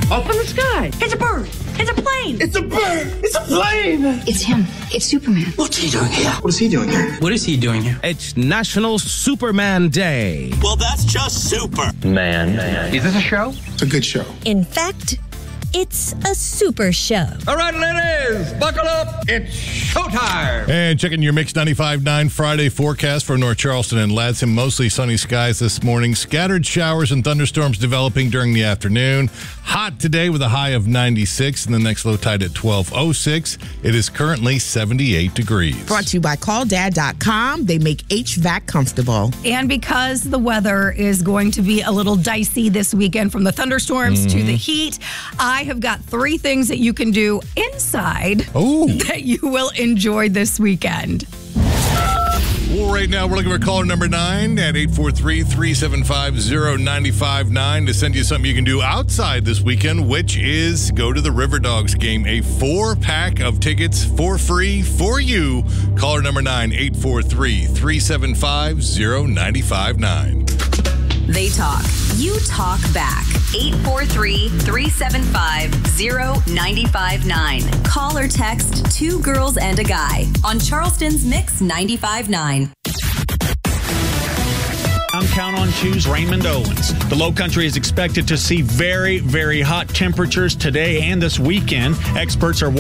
Up in the sky. It's a bird. It's a plane. It's a bird. It's a plane. It's him. It's Superman. What's he doing here? What is he doing here? What is he doing here? It's National Superman Day. Well, that's just super. Man. Is this a show? It's a good show. In fact, it's a super show. All right, ladies, buckle up. It's showtime. And checking your Mix 95.9 Friday forecast for North Charleston and Ladson. Mostly sunny skies this morning. Scattered showers and thunderstorms developing during the afternoon. Hot today with a high of 96 and the next low tide at 12:06. It is currently 78 degrees. Brought to you by CallDad.com. They make HVAC comfortable. And because the weather is going to be a little dicey this weekend, from the thunderstorms to the heat, I have got 3 things that you can do inside that you will enjoy this weekend. Well, right now, we're looking for caller number 9 at 843-375-0959 to send you something you can do outside this weekend, which is go to the River Dogs game. A 4-pack of tickets for free for you. Caller number 9, 843-375-0959. They talk. You talk back. 843-375-0959. Call or text 2 girls and a guy on Charleston's Mix 95.9. I'm Count on 2's Raymond Owens. The Low Country is expected to see very, very hot temperatures today and this weekend. Experts are